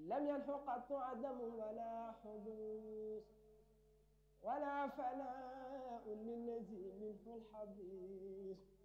لم ينح قط عدم ولا حدوث ولا فناء للذي منه الحديث